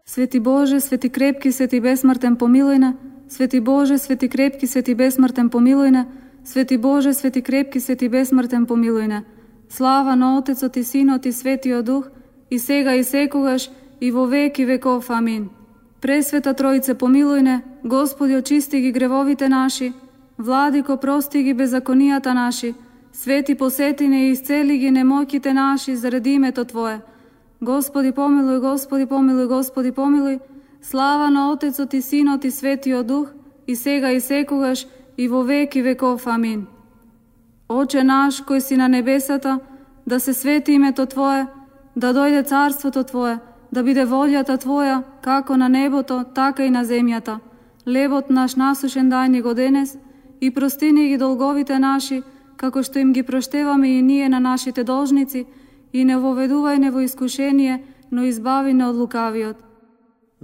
Свети Боже, свети крепки, свети безсмртен, помилуй на. Свети Боже, свети крепки, свети безсмртен, помилуй на. Свети Боже, свети крепки, свети безсмртен, помилуй на. Слава на Отецот и Синот и Светиот Дух, и сега и секогаш, и во веки веков. Амин. Пресвета Троице, помилуй не. Господи, очисти ги гревовите наши. Владико, прости ги беззаконијата наши. Свети, посети не и исцели ги немоќите наши заради името Твое. Господи, помилуй, Господи, помилуй, Господи, помилуй. Слава на Отецот и Синот и Светиот Дух, и сега и секогаш, и во веки веков. Амин. Оче наш, кој си на небесата, да се свети името Твое, да дојде царството Твое, да биде волјата Твоја, како на небото, така и на земјата. Лебот наш насушен дај ни го денес, и простини ги долговите наши, како што им ги проштеваме и ние на нашите должници, и не воведувај не во искушение, но избави не од лукавиот.